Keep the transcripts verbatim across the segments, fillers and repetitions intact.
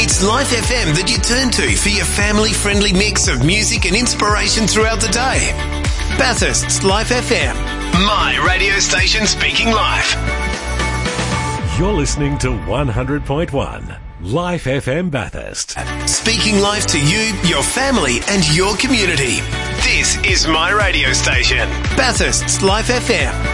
It's Life F M that you turn to for your family-friendly mix of music and inspiration throughout the day. Bathurst's Life F M, my radio station speaking life. You're listening to one hundred point one Life F M Bathurst. Speaking life to you, your family and your community. This is my radio station, Bathurst's Life F M.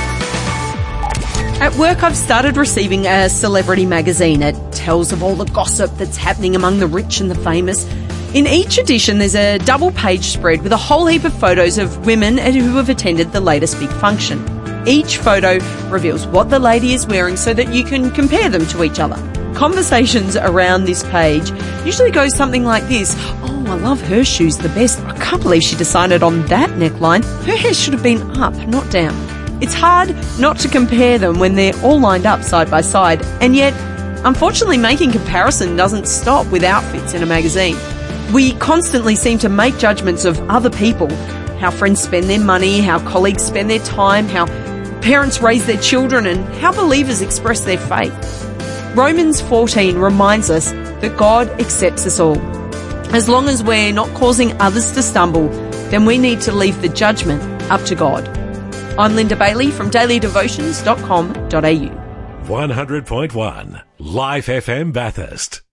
At work, I've started receiving a celebrity magazine. It tells of all the gossip that's happening among the rich and the famous. In each edition, there's a double-page spread with a whole heap of photos of women who have attended the latest big function. Each photo reveals what the lady is wearing so that you can compare them to each other. Conversations around this page usually go something like this. Oh, I love her shoes the best. I can't believe she decided on that neckline. Her hair should have been up, not down. It's hard not to compare them when they're all lined up side by side, and yet, unfortunately, making comparison doesn't stop with outfits in a magazine. We constantly seem to make judgments of other people, how friends spend their money, how colleagues spend their time, how parents raise their children, and how believers express their faith. Romans fourteen reminds us that God accepts us all. As long as we're not causing others to stumble, then we need to leave the judgment up to God. I'm Linda Bailey from daily devotions dot com dot a u. one hundred point one Life F M Bathurst.